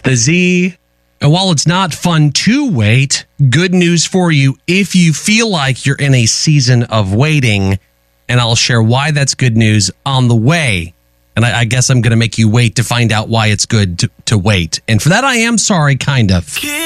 The Z. And while it's not fun to wait, good news for you if you feel like you're in a season of waiting. And I'll share why that's good news on the way. And I guess I'm going to make you wait to find out why it's good to wait. And for that, I am sorry, kind of.